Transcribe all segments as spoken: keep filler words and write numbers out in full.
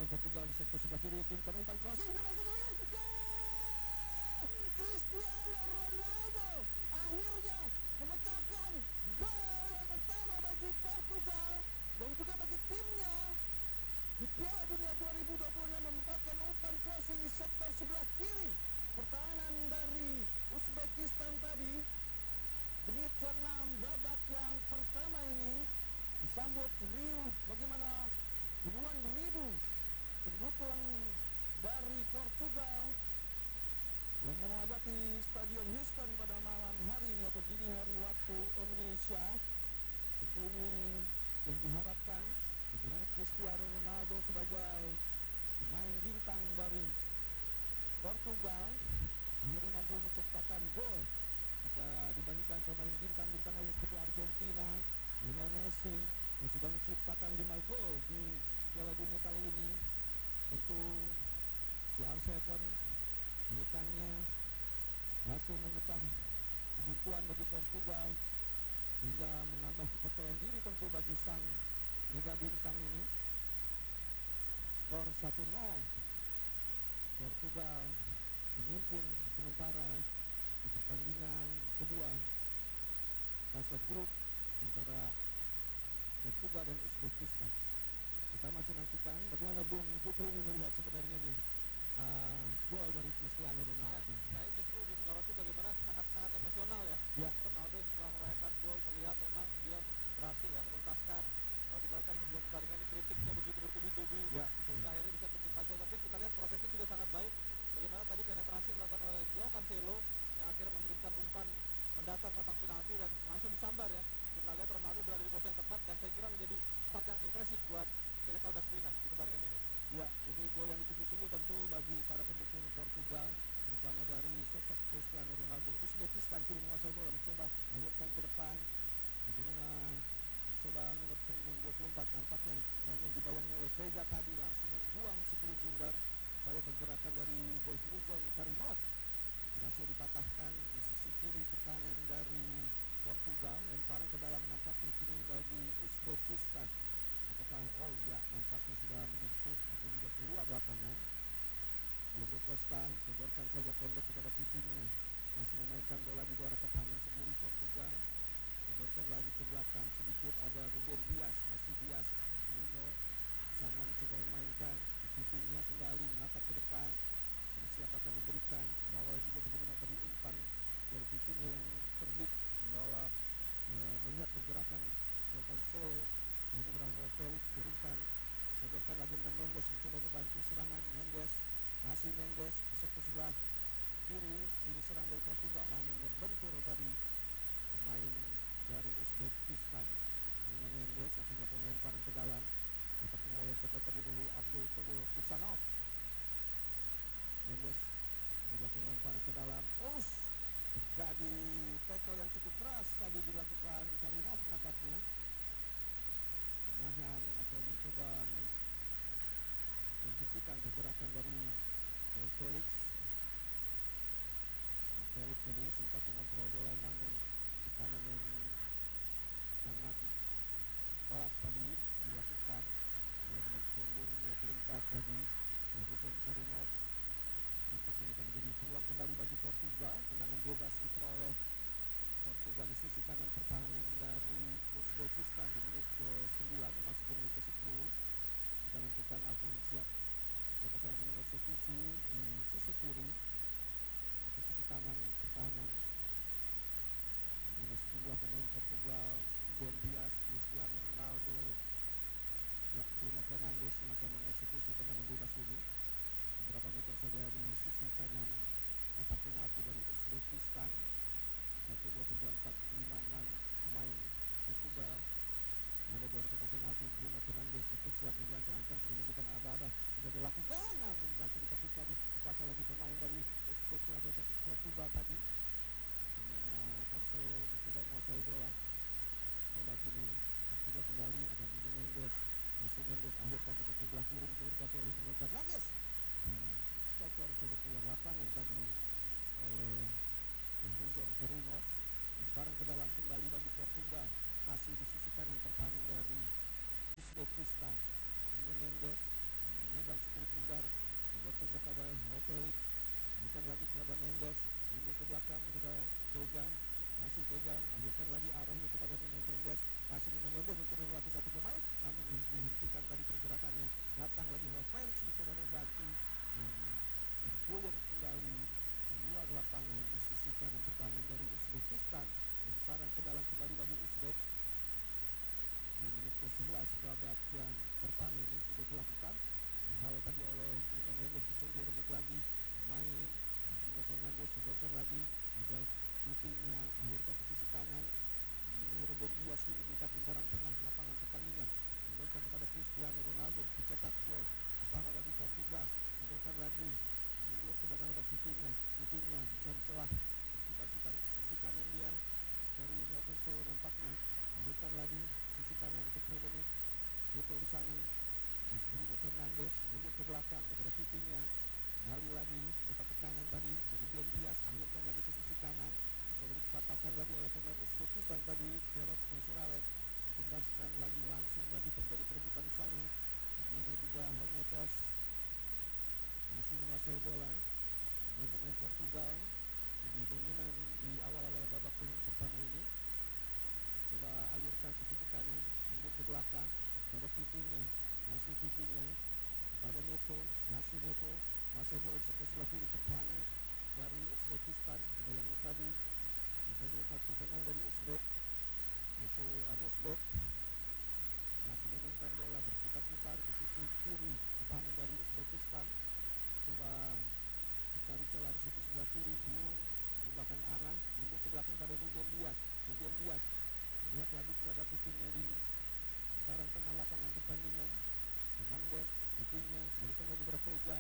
pemain Portugal di sektor sebelah kiri, kirimkan umpan crossing, Cristiano Ronaldo akhirnya memecahkan gol yang pertama bagi Portugal dan juga bagi timnya di Piala Dunia dua ribu dua puluh enam, menempatkan umpan crossing di sektor sebelah kiri pertahanan dari Uzbekistan tadi. Menit ke enam babak yang pertama ini disambut riuh bagaimana puluhan ribu pendukung dari Portugal yang memadati Stadion Houston pada malam hari ini atau dini hari waktu Indonesia. Tentu ini yang diharapkan bagaimana Cristiano Ronaldo sebagai pemain bintang dari Portugal akhirnya mampu menciptakan gol. Maka dibandingkan pemain bintang-bintang lain seperti Argentina, Lionel Messi yang sudah menciptakan lima gol di Piala Dunia kali ini, tentu si R tujuh bukannya berhasil memecah kebuntuan bagi Portugal sehingga menambah kepercayaan diri tentu bagi sang mega bintang ini. Skor satu nol, Portugal memimpin sementara di pertandingan kedua fase grup antara Portugal dan Uzbekistan. Kita masih nantikan bagaimana Bung Putri ini melihat sebenarnya nih uh, gol dari Cristiano Ronaldo. Ya, saya justru menyoroti bagaimana sangat-sangat emosional ya. Ya. Ronaldo setelah merayakan gol terlihat memang dia berhasil ya menuntaskan. Kalau dibalikan sebelum pertandingan ini kritiknya begitu bertubi-tubi, ya, hingga akhirnya bisa tercipta gol. Tapi kita lihat prosesnya juga sangat baik. Bagaimana tadi penetrasi yang dilakukan oleh Joao Cancelo yang akhirnya mengirimkan umpan mendatar kotak penalti dan langsung disambar ya. Kita lihat Ronaldo berada di posisi yang tepat dan saya kira menjadi start yang impresif buat Selecao das Minas di pertandingan ini. Ya, ini gol yang ditunggu-tunggu tentu bagi para pendukung Portugal, terutama dari sosok Cristiano Ronaldo. Uzbekistan kini menguasai bola, mencoba mengalirkan ke depan. Bagaimana mencoba nomor punggung dua puluh empat nampaknya, namun dibayangi oleh Vega tadi langsung membuang si kiri bundar. Upaya pergerakan dari Bozruzon Karimov berhasil dipatahkan di sisi kiri pertahanan dari Portugal. Lemparan ke dalam nampaknya kini bagi Uzbekistan. Apakah, oh ya, nampaknya sudah menyentuh atau juga keluar lapangan. Diogo Costa sodorkan saja pendek kepada Coutinho, masih memainkan bola di luar pertahanan sendiri Portugal. Sodorkan lagi ke belakang sedikit, ada Ruben Dias, masih Dias, Bruno sangat mencoba memainkan. Coutinho kembali mengangkat ke depan, bersiap akan memberikan. Berawal juga bagaimana tadi umpan dari Coutinho yang terbit membawa e, melihat pergerakan melakukan solo. Akhirnya berhasil Felix turunkan, sodorkan lagi dengan Mendes mencoba membantu serangan. Mendes, masih Mendes di sektor sebelah kiri, ini serang dari Portugal namun membentur tadi pemain dari Uzbekistan. Dengan Mendes akan melakukan lemparan ke dalam, dapat mengoleh ketat tadi dulu Abdul Kebul Kusanov. Mendes melakukan lemparan ke dalam, us terjadi tackle yang cukup keras tadi dilakukan Karimov nampaknya. Menahan atau mencoba menghentikan pergerakan dari Felix. Felix tadi sempat mengontrol bola namun tekanan yang sangat telat tadi dilakukan oleh nomor punggung dua puluh empat tadi, Bozruzon Karimov. Nampaknya akan menjadi peluang kembali bagi Portugal. Tendangan bebas diperoleh Portugal di sisi kanan pertahanan dari Uzbekistan di menit ke sembilan memasuki menit ke sepuluh. Kita nantikan akan siap siapakah yang akan mengeksekusi di sisi kiri atau sisi kanan pertahanan. Dimana sejumlah pemain Portugal, Ruben Dias, Cristiano Ronaldo, ya, Bruno Fernandes yang akan mengeksekusi tendangan bebas ini. Beberapa meter saja di sisi kanan kotak penalti dari Uzbekistan. Satu, dua, tiga, empat, lima, enam pemain Portugal. Ada dua kotak penalti. Bruno Fernandes bersiap membelancarkan sudah memberikan aba-aba sudah dilakukan namun berhasil ditepis lagi, dikuasai lagi pemain dari Uzbekistan atau Portugal tadi. Dimana Cancelo mencoba menguasai bola. Coba kini Portugal kembali, ada Bruno Mendes, masih Mendes akhirkan ke sebelah kiri mencoba dikuasai oleh Bruno Fernandes. Hmm, cocor saja keluar lapangan tadi oleh Bozruzon Karimov. Lemparan ke dalam kembali bagi Portugal, masih di sisi kanan pertahanan dari Uzbekistan. Mendes, tendang sepuluh bundar, sodorkan kepada Joao Felix, alirkan lagi kepada Mendes, mundur ke belakang kepada Vega, masih Vega, alirkan lagi arahnya kepada Nuno Mendes, masih Nuno Mendes mencoba melatih satu pemain, namun dihentikan tadi pergerakannya, datang lagi Joao Felix mencoba membantu, dan bergulir kembali keluar lapangan di sisi kanan pertahanan dari Uzbekistan, lemparan ke dalam kembali bagi Uzbek. Di menit ke sebelas babak yang pertama ini sudah dilakukan. Halo tadi oleh Nuno Mendes, dicoba direbut lagi main Nuno Fernandes, sodorkan lagi ada Coutinho, alirkan ke sisi kanan, ini Ruben Dias ini buka lingkaran tengah lapangan pertandingan, sodorkan kepada Cristiano Ronaldo, dicetak gol pertama bagi Portugal, sodorkan lagi mundur ke belakang ada Coutinho, Coutinho dicari celah, berputar-putar ke sisi kanan dia, cari Lorenzo nampaknya, alirkan lagi sisi kanan ke Trebonik, Neto di sana, Bruno Fernandes mundur ke belakang kepada Coutinho, kembali lagi dapat tekanan tadi Ruben Dias, alirkan lagi ke sisi kanan, coba dipatahkan lagi oleh pemain Uzbekistan tadi Ferhat Mansurales, tendaskan lagi langsung lagi terjadi perebutan di sana, bagaimana juga Hornetos masih menguasai bola, pemain-pemain Portugal lebih dominan di awal-awal babak yang pertama ini, coba alirkan ke sisi kanan, mundur ke belakang pada Coutinho, masih Coutinho pada Neto, masih Neto, masih bola ke sebelah kiri pertahanan dari Uzbekistan, bayangin tadi masih satu pemain dari Uzbek, itu Abosbek, masih memainkan bola berputar-putar di sisi kiri pertahanan dari Uzbekistan, coba dicari celah di satu sebelah kiri, belum mengubahkan arah, mundur ke belakang pada Ruben Dias, Ruben Dias lihat lagi kepada Coutinho di lingkaran tengah lapangan pertandingan, Fernandes, Coutinho, berikan lagi kepada Vega,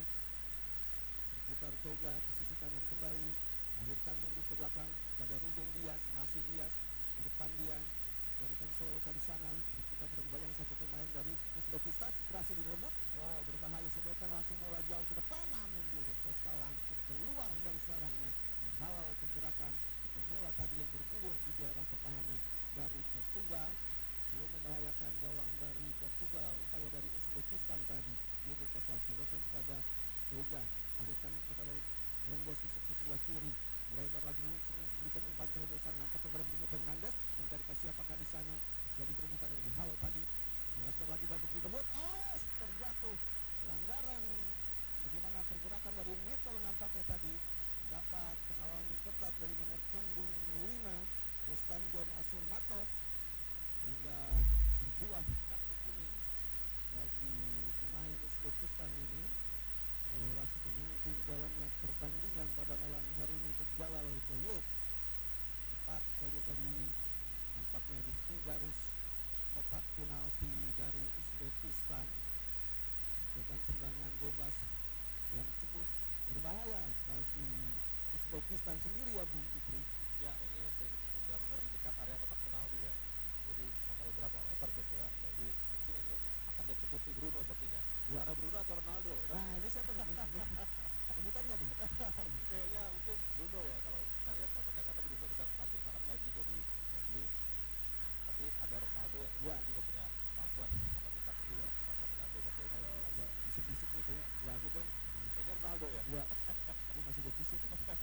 putar Vega ke sisi kanan kembali, alirkan mundur ke belakang kepada Ruben Dias, masih Dias di depan dia, carikan Soroka di sana, kita berbayang satu pemain dari Uzbekistan berhasil direbut, wow berbahaya, sodorkan langsung bola jauh ke depan, namun Diogo Costa langsung keluar dari sarangnya, menghalau pergerakan atau bola tadi yang bergulir di daerah pertahanan dari Portugal, belum membahayakan gawang dari Portugal, upaya dari Uzbekistan tadi, Diogo Costa sodorkan kepada Vega, alirkan kepada Mendes di sebelah kiri, melebar lagi memberikan umpan terobosan nampak kepada Bruno Fernandes, mencari siapakah di sana, jadi perebutan ini halo tadi, melebar lagi babak direbut, oh terjatuh, pelanggaran, bagaimana pergerakan dari Neto nampaknya tadi, dapat pengawalan yang ketat dari nomor punggung lima, Rustan John Asurmatov, hingga berbuah kartu kuning bagi pemain Uzbekistan ini. Oleh wasit pemimpin jalannya pertandingan pada malam hari ini Jalal Jayed, tepat saja tadi nampaknya di garis kotak penalti dari Uzbekistan, menghasilkan tendangan bebas yang cukup berbahaya bagi Uzbekistan sendiri ya Bung Putri. Ya ini benar-benar di dekat area kotak penalti ya, jadi hanya beberapa meter saya kira, jadi mungkin ini akan dieksekusi Bruno sepertinya. Ya. Karena Bruno atau Ronaldo? Nah ini siapa nih sebutannya nih? Kayaknya mungkin Bruno ya kalau kita lihat momennya, karena Bruno sedang tampil sangat baik juga di M U, tapi ada Ronaldo yang Ya. juga punya kemampuan kapasitas Iya. pasang tendangan bebas bebas. Kalau udah bisik-bisiknya kayak gua aja dong. Kayaknya Ronaldo ya. Gua, gua masih defisit.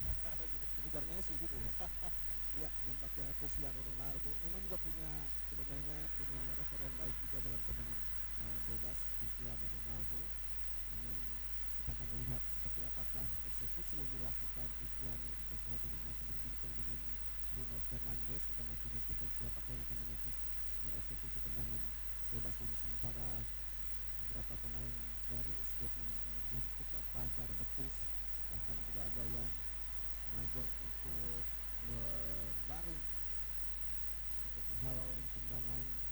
Kejar Messi gitu ya. Ya, nampaknya Cristiano Ronaldo memang juga punya sebenarnya punya referen baik juga dalam tendangan uh, bebas Cristiano Ronaldo. Namun kita akan melihat seperti apakah eksekusi yang dilakukan Cristiano, dan saat ini masih berbincang dengan Bruno Fernandes. Kita masih menentukan siapakah yang akan mengeksekusi tendangan bebas ini, sementara beberapa pemain dari Uzbek untuk pagar betis, bahkan juga ada yang sengaja untuk berbaring untuk menghalau tendangan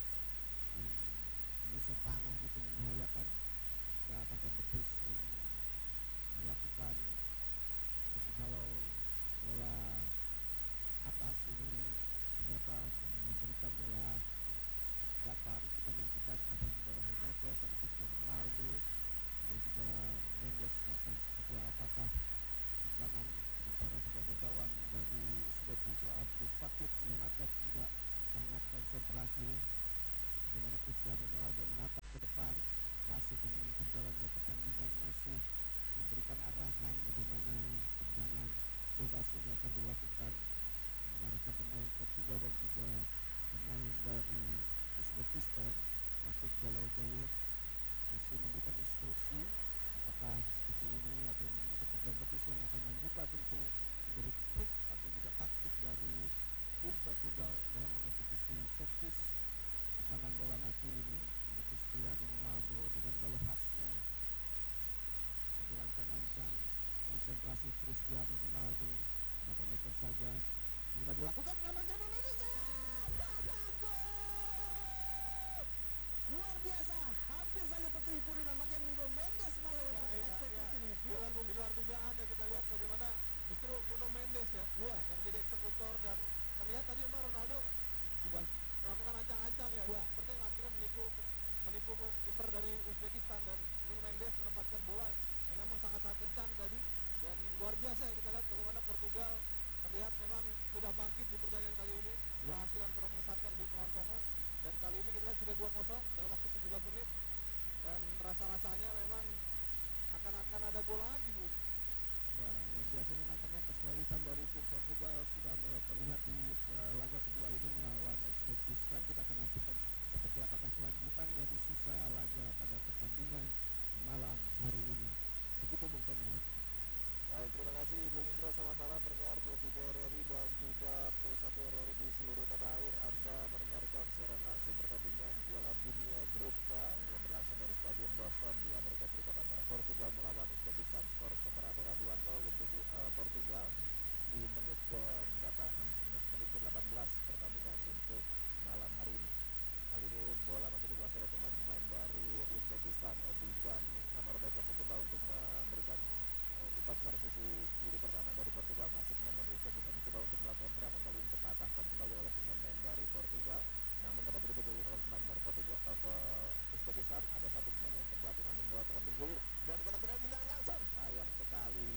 luar biasa ya, kita lihat bagaimana Portugal terlihat memang sudah bangkit di pertandingan kali ini, Ya. hasil yang kurang mengesankan di kawan Kongo, dan kali ini kita lihat sudah dua kosong dalam waktu tujuh belas menit, dan rasa-rasanya memang akan-akan ada gol lagi, Bu. Wah, luar biasa ini nampaknya keseriusan dari tim Portugal sudah mulai terlihat di uh, laga kedua ini melawan Uzbekistan. Kita akan nantikan seperti apakah kelanjutannya di sisa laga pada pertandingan malam hari ini. Begitu Bung Tony ya. Baik, terima kasih Bung Indra. Selamat malam pendengar Pro tiga R R I dan juga Pro satu R R I di seluruh tanah air. Anda mendengarkan siaran langsung pertandingan Piala Dunia Grup K yang berlangsung dari Stadion Boston di Amerika Serikat antara Portugal melawan Uzbekistan. Skor sementara adalah dua nol untuk uh, Portugal di menit ke menit ke delapan belas pertandingan untuk malam hari ini. Kali ini bola masih dikuasai oleh pemain-pemain baru Uzbekistan. Obiban Kamarbekov mencoba untuk memberikan umpan kepada sisi kiri pertahanan dari Portugal. Masih pemain Uzbekistan mencoba untuk melakukan serangan, kali ini terpatahkan kembali oleh pemain dari Portugal. Namun dapat direbut oleh pemain dari Portugal uh, Uzbekistan. Ada satu pemain yang terjatuh namun bola tekan bergulir dan kotak penalti langsung. Sayang sekali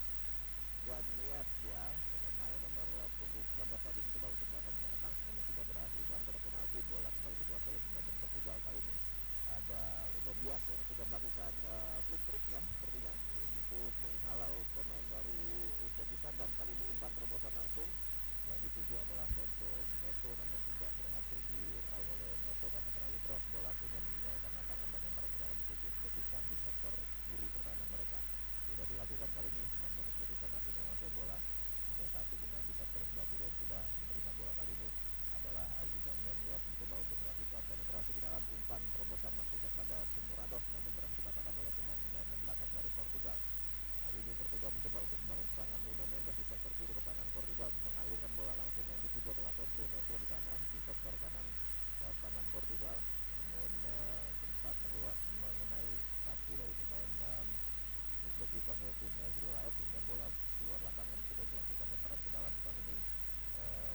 Ganiev ya, pemain nomor punggung sembilan belas tadi mencoba untuk melakukan tendangan langsung namun tidak berhasil dalam kotak penalti. Bola kembali dikuasai oleh pemain Portugal. Kali ini ada Ruben Dias yang sudah melakukan uh, flip trick ya sepertinya untuk menghalau pemain dari Uzbekistan, dan kali ini umpan terobosan langsung yang dituju adalah Tonton Neto namun tidak berhasil diraih oleh Neto karena terlalu deras bola sehingga meninggalkan lapangan dan lemparan ke dalam untuk Uzbekistan di sektor kiri pertahanan mereka. Sudah dilakukan kali ini, pemain Uzbekistan masih menguasai bola. Ada satu pemain di sektor sebelah kiri yang sudah menerima bola. Kali ini adalah Azizan Ganiev mencoba untuk melakukan penetrasi ke dalam umpan terobosan maksudnya pada Sumuradov namun berhasil dipatahkan oleh pemain-pemain belakang dari Portugal. Kali ini Portugal mencoba untuk membangun serangan. Nuno Mendes di sektor kiri pertahanan Portugal mengalirkan bola langsung yang dituju adalah Pedro Neto di sana di sektor kanan kanan Portugal, namun uh, sempat mengeluar, mengenai satu dari pemain um, Uzbekistan yaitu Nazrulaev hingga bola keluar lapangan. Sudah dilakukan lemparan ke dalam. Kali ini uh,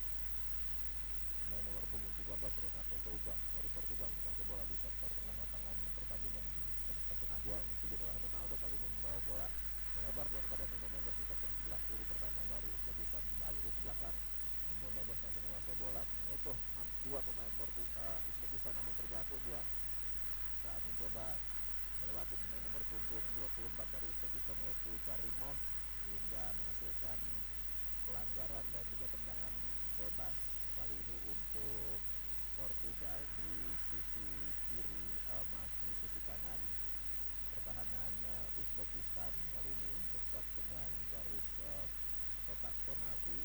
main nomor punggung tiga belas Renato Souza dari Portugal menguasai bola di sektor tengah lapangan pertandingan. Di sektor tengah buang dituju adalah Ronaldo, kali ini membawa bola melebar bola kepada Nuno Mendes di sektor sebelah kiri pertahanan dari Uzbekistan. Kembali ke belakang, Nuno Mendes masih menguasai bola. Itu dua pemain Portu, uh, Uzbekistan namun terjatuh dia saat mencoba melewati pemain nomor punggung dua puluh empat dari Uzbekistan yaitu Karimov sehingga menghasilkan pelanggaran dan juga tendangan bebas kali ini untuk Portugal di sisi kiri, uh, maaf di sisi kanan pertahanan uh, Uzbekistan. Kali ini dekat dengan garis uh, kotak penalti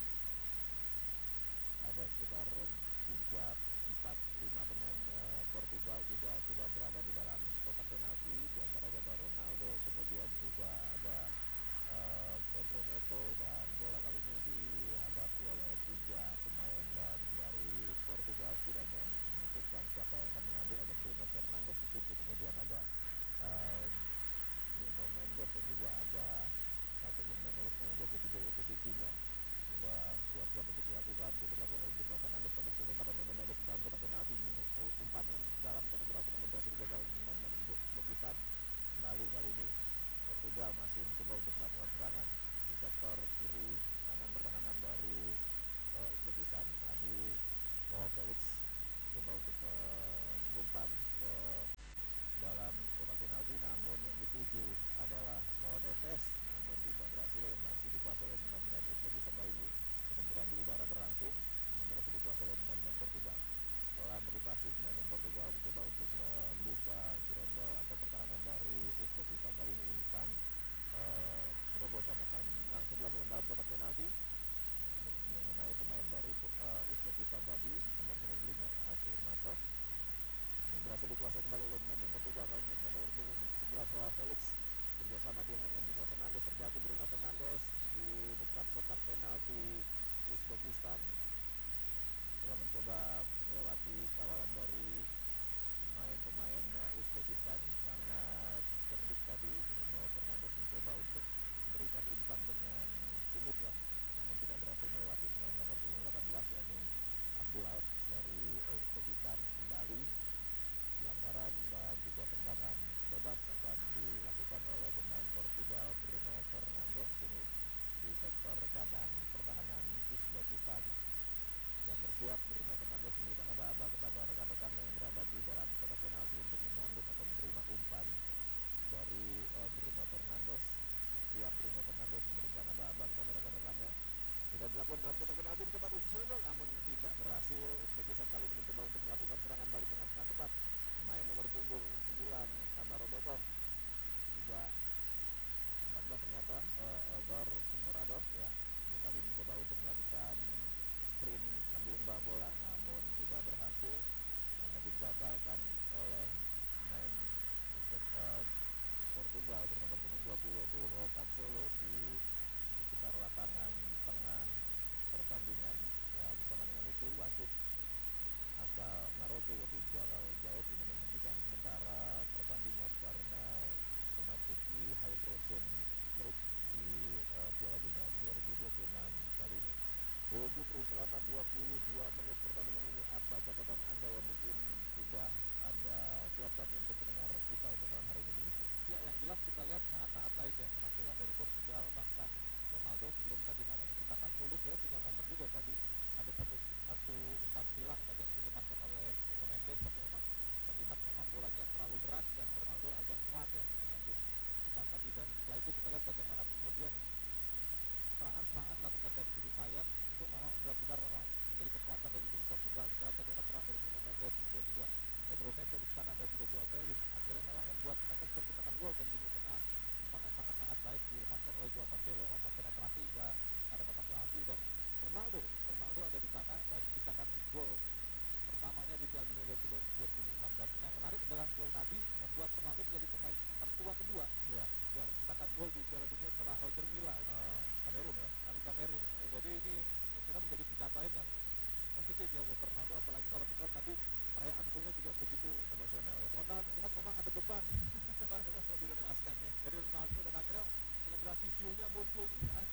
ada sekitar tiga, empat, lima pemain uh, Portugal juga sudah berada di dalam kotak penalti. Di antara ada Ronaldo, kemudian juga ada uh, Pedro Neto, dan bola kali ini dihadapi oleh tiga pemain dan dari Portugal setidaknya menentukan siapa yang akan mengambil. Ada Bruno Fernandes di situ, kemudian ada um, Nuno Mendes dan juga ada satu pemain nomor punggung dua puluh tiga yaitu Vitinha. Coba siap-siap untuk dilakukan, sudah dilakukan oleh Bruno Fernandes sampai selesai pada Nuno Mendes dalam kotak penalti, umpan dalam kotak penalti namun berhasil gagal pemain Uzbekistan. Kembali kali ini Portugal masih mencoba untuk melakukan serangan di sektor kiri kanan pertahanan dari uh, Uzbekistan. Tadi Joao Felix coba untuk mengumpan ke dalam kotak penalti namun yang dituju adalah Moneves namun tidak berhasil, masih dikuasai oleh pemain Uzbekistan. Kali ini pertempuran di udara berlangsung namun berhasil dikuasai oleh pemain Portugal. Pelan melipasi pemain Portugal mencoba untuk membuka gerendel atau pertahanan dari Uzbekistan. Kali ini umpan uh, terobosan akan langsung dilakukan dalam kotak penalti mengenai pemain dari uh, Uzbekistan tadi nomor punggung lima Asir Matov yang berhasil dikuasai kembali oleh pemain Portugal. Kali ini nomor punggung sebelas Joao Felix bersama dengan Bruno Fernandes, terjatuh Bruno Fernandes di dekat kotak penalti Uzbekistan setelah mencoba melewati kawalan dari pemain-pemain Uzbekistan. Sangat cerdik tadi Bruno Fernandes mencoba untuk memberikan umpan dengan umut ya, namun tidak berhasil melewati pemain nomor punggung delapan belas yakni Abdullah dari Uzbekistan. Kembali pelanggaran dan juga tendangan bebas akan dilakukan oleh pemain Portugal Bruno Fernandes ini. akhirnya punya momen juga tadi ada satu satu umpan silang tadi yang dilepaskan oleh Nuno Mendes, tapi memang terlihat memang bolanya terlalu deras dan Ronaldo agak telat ya mengambil umpan tadi. Dan setelah itu kita lihat bagaimana kemudian serangan-serangan dilakukan dari sisi sayap itu memang benar-benar memang menjadi kekuatan dari tim Portugal. Kita lihat bagaimana peran dari Nuno Mendes, kemudian juga Pedro Neto di sana dan juga Joao Felix akhirnya memang membuat mereka bisa menciptakan gol tadi di menit tengah. Umpan yang sangat-sangat baik dilepaskan oleh Joao Cancelo, melakukan penetrasi hingga ada kotak penalti, dan Ronaldo Ronaldo ada di sana dan menciptakan gol pertamanya di Piala Dunia dua ribu dua puluh enam. Dan yang menarik adalah gol tadi membuat Ronaldo menjadi pemain tertua kedua Iya. yang menciptakan gol di Piala Dunia setelah Roger Milla Ah, Kamerun ya. dari Kamerun. Jadi ini saya kira menjadi pencapaian yang positif ya buat Ronaldo, apalagi kalau kita lihat tadi perayaan golnya juga begitu Emosional ya. emosional, lihat memang ada beban Dilepaskan ya. dari Ronaldo, dan akhirnya selebrasi view-nya muncul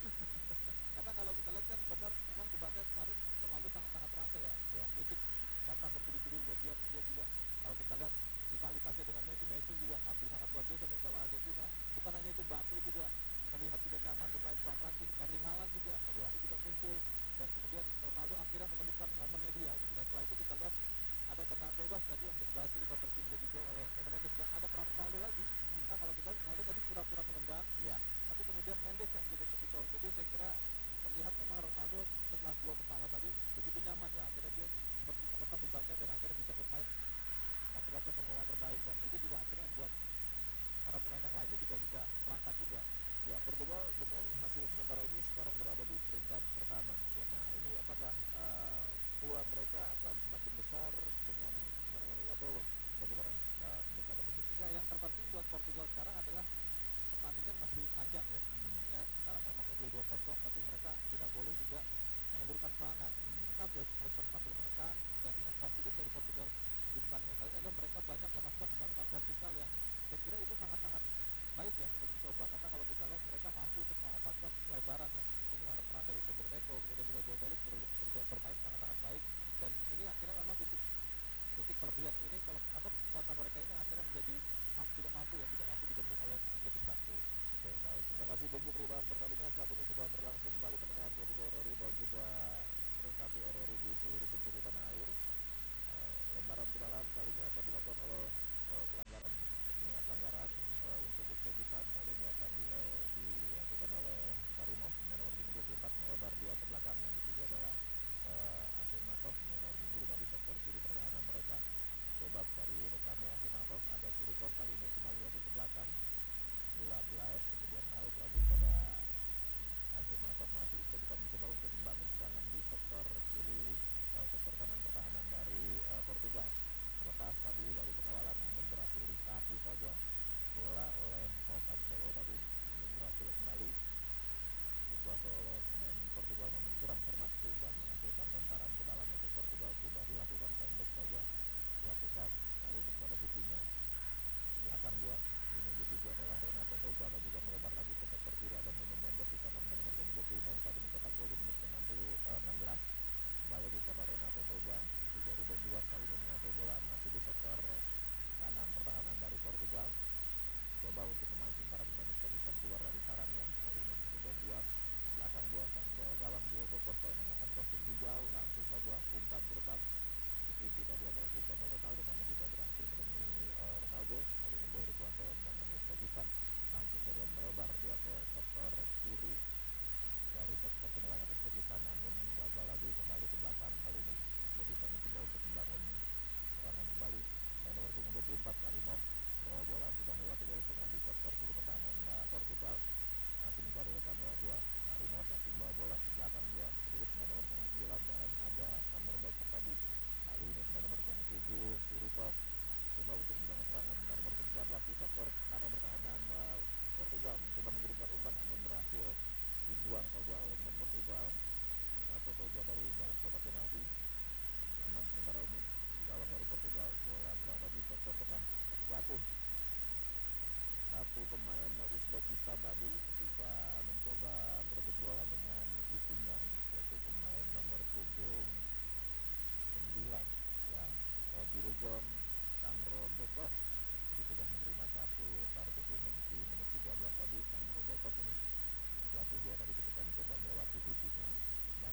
karena kalau kita lihat kan benar memang bebannya kemarin Ronaldo sangat-sangat terasa ya. Ya. Kritik datang bertubi-tubi buat dia, kemudian juga kalau kita lihat rivalitasnya dengan Messi, Messi juga tampil sangat luar biasa main sama Argentina. Bukan hanya itu, Mbappe juga terlihat juga nyaman bermain sama Prancis, Erling Haaland juga waktu Ya. itu juga muncul, dan kemudian Ronaldo akhirnya menemukan momennya dia gitu. Dan setelah itu kita lihat ada tendangan bebas tadi yang berhasil dikonversi menjadi gol oleh Nuno Mendes, dan ada peran Ronaldo lagi. Nah, kalau kita Ronaldo tadi pura-pura menendang, Iya. tapi kemudian Mendes yang jadi eksekutor. Jadi saya kira terlihat memang Ronaldo setelah gol pertama tadi begitu nyaman ya, akhirnya dia seperti terlepas bebannya dan akhirnya bisa bermain memperlihatkan performa terbaik, dan itu juga akhirnya membuat para pemain yang lainnya juga bisa terangkat juga. Ya, Portugal dengan hasil sementara ini sekarang berada di peringkat pertama. Nah, ini apakah eh, peluang mereka akan semakin besar dengan kemenangan ini atau bagaimana uh, menurut Anda begitu? Ya, yang terpenting buat Portugal sekarang adalah pertandingan masih panjang ya. Hmm. Ya, sekarang memang unggul dua kosong, tapi mereka tidak boleh juga mengendurkan serangan. Mereka harus harus terus tampil menekan, dan yang confident dari Portugal di pertandingan kali ini adalah mereka banyak melepaskan umpan-umpan vertikal yang saya kira itu sangat-sangat baik ya untuk dicoba, karena kalau kita lihat mereka mampu untuk memanfaatkan kelebaran ya, bagaimana peran dari Pedro Neto, kemudian juga Joao Felix ber, ber, bermain sangat-sangat baik, dan ini akhirnya memang titik titik kelebihan ini kalau apa kekuatan mereka ini akhirnya menjadi mampu, tidak mampu ya tidak mampu dibendung oleh Uzbekistan. Oke, baik. Terima kasih Bung perubahan pertandingan saat ini sudah berlangsung kembali pendengar Portugal R R U dan juga satu R R U di seluruh penjuru tanah air. Uh, lembaran malam kali ini akan dilakukan oleh uh, pelanggaran, sepertinya pelanggaran uh, untuk Uzbekistan kali ini akan dil- dilakukan oleh Karimov pemain nomor dua puluh empat melebar dua ke belakang, yang dituju adalah uh, Asim Matov pemain nomor dua puluh lima di sektor kiri pertahanan mereka. Coba cari rekannya Asim Matov, ada Surikov kali ini kembali lagi ke belakang, bola Belaev kemudian naik lagi kepada Asim Matov, masih Uzbekistan mencoba untuk membangun serangan di sektor kiri uh, sektor kanan pertahanan dari uh, Portugal. Lepas tadi baru pengawalan namun berhasil disapu saja bola oleh Joao Cancelo tadi, namun berhasil kembali dikuasai oleh pemain Portugal namun kurang cermat, coba menghasilkan lemparan ke dalam untuk Portugal, coba dilakukan pendek saja dilakukan kali ini kepada Vitinha belakang dua. Ini yang dituju adalah Renato Silva dan juga melebar lagi ke sektor kiri ada Nuno Mendes di sana nomor dua puluh enam tadi mencetak gol di menit ke enam puluh enam belas. Kembali lagi kepada Renato Silva, juga Ruben Dias kali ini menguasai bola masih di sektor kanan pertahanan dari Portugal. Coba untuk memancing para pemain Uzbekistan keluar dari sarangnya. Kali ini Ruben Dias belakang dua sang bawah gawang Diogo Costa mengenakan kostum hijau, langsung saja umpan ke depan. Dituju tadi adalah Cristiano Ronaldo namun juga berhasil menemui uh, Ronaldo. Kali ini bola dikuasai oleh pemain Uzbekistan, langsung saja melebar dia ke sektor kiri dari sektor penyerangan Uzbekistan namun gagal lagi, kembali ke belakang. Kali ini Uzbekistan mencoba untuk membangun serangan kembali. Main nomor dua puluh empat Karimov bawa bola sudah melewati garis tengah di sektor kiri pertahanan uh, Portugal, masih mencari rekannya dua. Karimov masih membawa bola ke belakang dua, sedikit pemain nomor sembilan dan ada Kamer Baik tadi. Kali ini pemain nomor tujuh Surikov coba untuk membangun serangan. Pemain nomor tiga belas di sektor kanan pertahanan uh, Portugal mencoba mengirimkan umpan namun berhasil dibuang saja oleh pemain Portugal. Satu saja dari dalam kotak penalti. Namun sementara ini gawang dari Portugal bola berada di sektor tengah terjatuh. Satu pemain Uzbekistan tadi ketika mencoba berebut bola dengan Vitinha, yaitu pemain nomor punggung sembilan ya, Dirigon Kamrodekov. Jadi sudah menerima satu kartu kuning di menit tiga belas tadi. Kamrodekov ini jatuh dia tadi ketika mencoba melewati Vitinha dan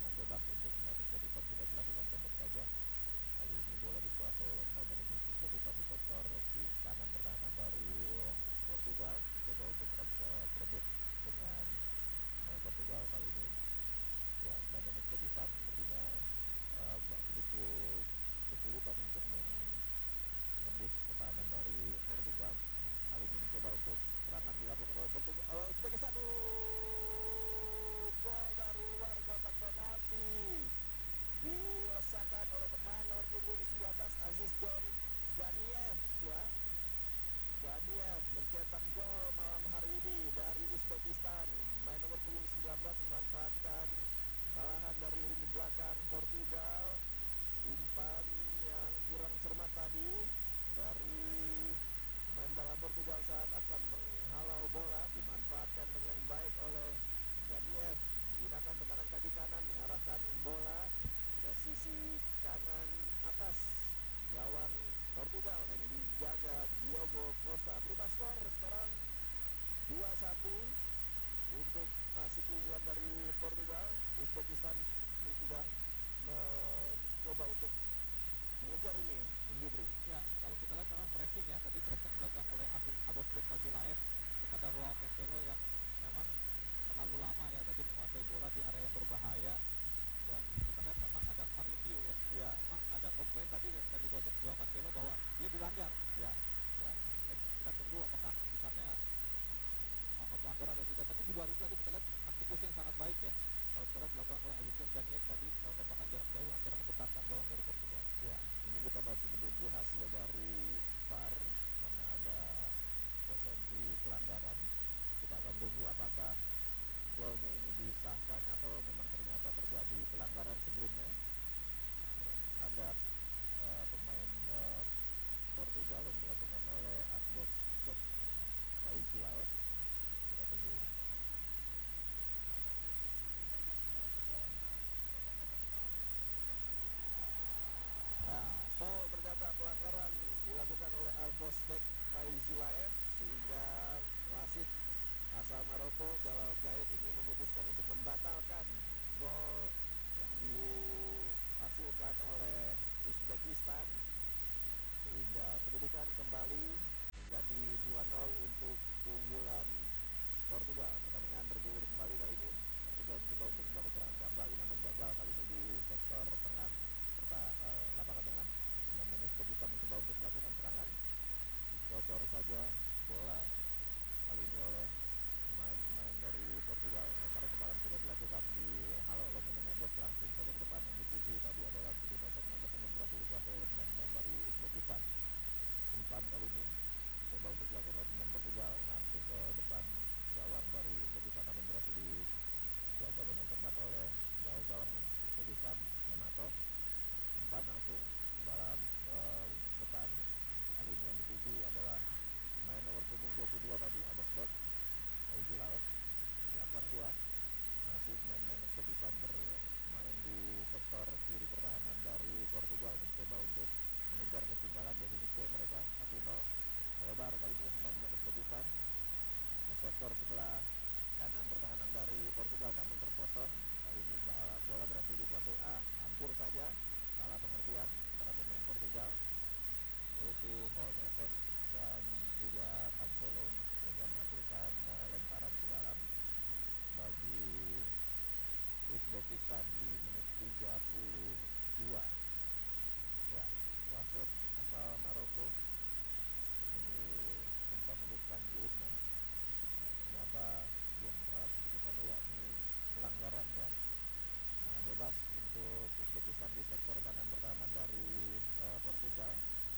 Uzbekistan. Main nomor punggung sembilan belas memanfaatkan kesalahan dari lini belakang Portugal. Umpan yang kurang cermat tadi dari main belakang Portugal saat akan menghalau bola, dimanfaatkan dengan baik oleh Ganiev. Menggunakan tendangan kaki kanan mengarahkan bola ke sisi kanan atas gawang Portugal yang dijaga Diogo Costa. Berubah skor sekarang dua satu untuk masih keunggulan dari Portugal. Uzbekistan ini sudah mencoba untuk mengejar ini, Jupri. Ya, kalau kita lihat memang pressing ya, tadi pressing dilakukan oleh Abosbek Fazulaev kepada Joao Cancelo yang memang terlalu lama ya tadi menguasai bola di area yang berbahaya. Dan kita lihat memang ada V A R review ya. Ya. Memang ada komplain tadi dari Joao Cancelo bahwa dia dilanggar. Ya. Dan kita tunggu apakah misalnya pelanggaran atau tidak. Tapi di luar itu tadi kita lihat eksekusi yang sangat baik ya. Kalau kita lihat dilakukan oleh Alisson Ganiev tadi, kalau tembakan jarak jauh akhirnya menggetarkan gawang dari Portugal. Ya, ini kita masih menunggu hasil dari V A R karena ada potensi pelanggaran. Kita akan tunggu apakah golnya ini disahkan atau memang ternyata terjadi pelanggaran sebelumnya terhadap uh, pemain uh, Portugal yang dilakukan oleh Abosbek Fazulaev. Kita tunggu. Nah, foul ternyata pelanggaran dilakukan oleh Abosbek Fazulaev sehingga wasit asal Maroko Jalal Gaid ini memutuskan untuk membatalkan gol yang dihasilkan oleh Uzbekistan sehingga kedudukan kembali menjadi dua nol untuk keunggulan Portugal. Pertandingan bergulir kembali kali ini. Portugal mencoba untuk membangun serangan kembali namun gagal kali ini di sektor tengah pertahanan eh, lapangan tengah. Dan Uzbekistan mencoba untuk melakukan serangan. Dikosor saja bola kali ini oleh pemain-pemain dari Portugal. Lemparan kemarin sudah dilakukan di halau oleh Nuno Mendes langsung saja ke depan. Yang dituju tadi adalah Bruno Fernandes namun berhasil dikuasai oleh pemain-pemain dari Uzbekistan. Umpan kali ini coba untuk dilakukan oleh pemain Portugal langsung ke depan gawang dari Uzbekistan namun berhasil dijaga dengan cermat oleh gawang Uzbekistan Yamato. Umpan langsung di dalam uh, depan. Kali ini yang dituju adalah main nomor punggung dua puluh dua tadi, Abosbek Fazulaev. Belakang dua masih pemain-pemain Uzbekistan bermain di sektor kiri pertahanan dari Portugal mencoba untuk mengejar ketinggalan posisi skor mereka satu nol. Melebar kali ini pemain-pemain Uzbekistan ke sektor sebelah kanan pertahanan dari Portugal namun terpotong. Kali ini bola, bola berhasil dikuasai. Ah, hampir saja salah pengertian antara pemain Portugal yaitu Holneves dan juga Cancelo sehingga menghasilkan uh, lemparan ke dalam bagi Uzbekistan di menit tiga puluh dua. Ya, wasit asal Maroko ini sempat menundukkan pelitnya. Ternyata belum merawat keputusannya yakni pelanggaran ya. Tangan bebas untuk Uzbekistan di sektor kanan pertahanan dari uh, Portugal.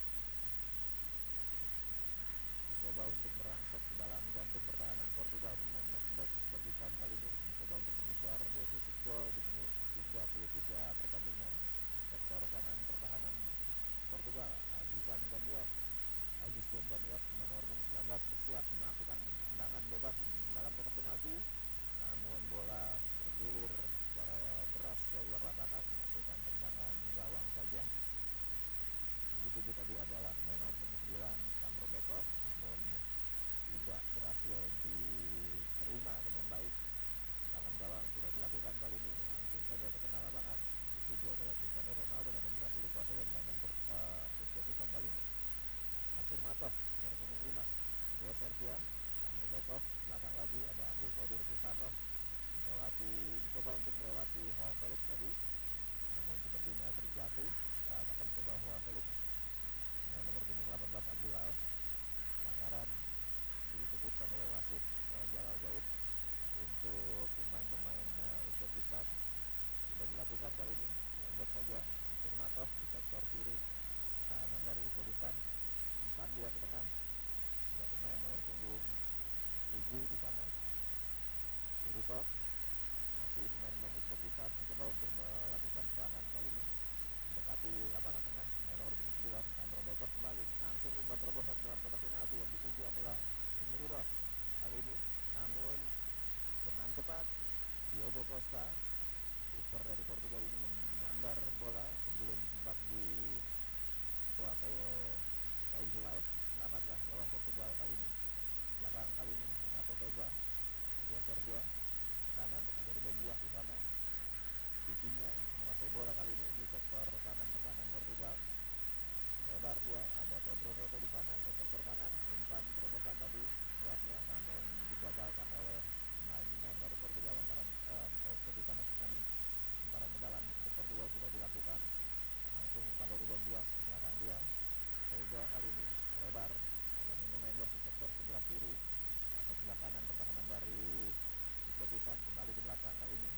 Coba untuk merangsek ke dalam jantung pertahanan Portugal. Pemain Uzbekistan kali ini mencoba untuk mengejar defisit gol di menit tiga puluh tiga pertandingan. Sektor kanan pertahanan Portugal, Alisson Ganiev Alisson Ganiev pemain nomor sembilan belas bersiap melakukan tendangan bebas dalam kotak penalti namun bola bergulir secara deras ke luar lapangan menghasilkan tendangan gawang saja. Yang dituju tadi adalah main nomor sembilan Sandro Bekov namun tidak berhasil diterima dengan baik. Tangan gawang sudah dilakukan kali ini langsung saja ke tengah lapangan. Dituju adalah Cristiano Ronaldo namun berhasil dikuasai oleh pemain uh, Uzbekistan kali ini. Asirmatov nomor punggung lima geser dia. Sandro Bekov belakang lagi ada Abdul Qadir Susanov melewati mencoba untuk melewati Joao Felix tadi namun sepertinya terjatuh saat akan mencoba Joao Felix. Yang nomor punggung delapan belas Abdullah pelanggaran diputuskan oleh wasit uh, Jalal Gaid untuk pemain-pemain uh, Uzbekistan. Sudah dilakukan kali ini lembut saja Asirmatov di sektor kiri tahanan dari Uzbekistan. Umpan dia ke tengah ada pemain nomor punggung tujuh di sana kali ini, namun dengan cepat Diogo Costa kiper dari Portugal ini menyambar bola sebelum sempat dikuasai oleh Cauzulay. Selamatlah lawan Portugal kali ini. Belakang kali ini Renato Veiga geser dia ke kanan, ada Ruben Dias di sana. Vitinha menguasai bola kali ini di sektor kanan pertahanan Portugal. Lebar dia, ada Pedro Neto di sana di sektor kanan. Umpan terobosan tadi niatnya, namun digagalkan oleh pemain-pemain dari Portugal. Lemparan eh, Uzbekistan maksud kami. Lemparan ke dalam untuk Portugal sudah dilakukan langsung kepada Ruben Dias, belakang dia Veiga kali ini lebar, ada Nuno Mendes di sektor sebelah kiri atau sebelah kanan pertahanan dari Uzbekistan. Kembali ke belakang kali ini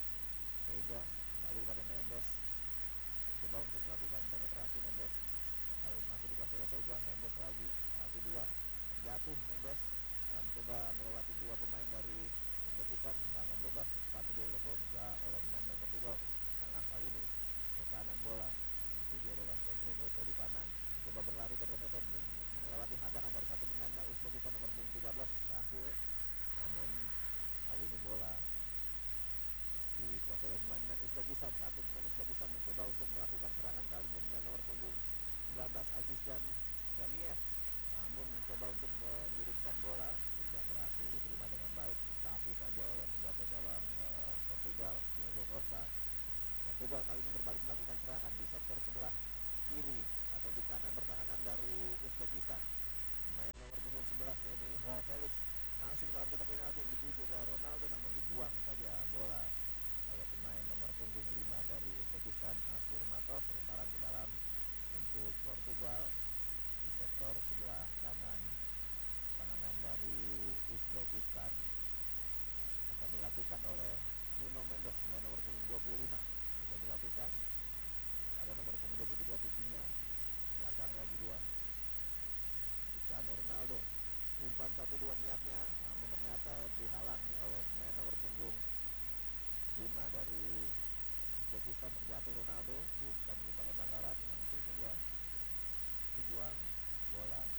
Veiga kembali pada Mendes, coba untuk melakukan penetrasi Mendes. Lalu masih dikuasai oleh Veiga, Mendes lagi satu dua terjatuh Mendes setelah mencoba melewati dua pemain dari Uzbekistan. Tendangan bebas sepatu dilakukan oleh pemain dari Portugal ke tengah kali ini, ke kanan bola dituju adalah Pedro Neto di sana. Coba berlari Pedro Neto melewati hadangan dari satu pemain dari Uzbekistan nomor punggung tiga belas, berhasil. Namun kali ini bola dikuasai oleh pemain Uzbekistan. Satu pemain Uzbekistan mencoba untuk melakukan serangan kali ini, pemain nomor punggung sembilan belas Aziz dan Jamiev, namun mencoba untuk mengirimkan bola tidak berhasil diterima dengan baik, disapu saja oleh penjaga gawang uh, Portugal Diogo Costa. Portugal kali ini berbalik melakukan serangan di sektor sebelah kiri atau di kanan pertahanan dari Uzbekistan. Pemain nomor punggung sebelas yakni Joao Felix langsung dalam kotak penalti yang dituju oleh Ronaldo, namun dibuang saja bola oleh pemain nomor punggung lima dari Uzbekistan Asur Matov. Lemparan ke dalam untuk Portugal di sektor sebelah kanan pertahanan dari Uzbekistan akan dilakukan oleh Nuno Mendes, pemain nomor punggung dua puluh lima. Sudah dilakukan ada nomor punggung dua puluh tiga Vitinha, belakang lagi dia Cristiano Ronaldo. Umpan satu dua niatnya, namun ternyata dihalangi oleh pemain nomor punggung lima dari Uzbekistan. Terjatuh Ronaldo, bukan merupakan pelanggaran, langsung saja dibuang bola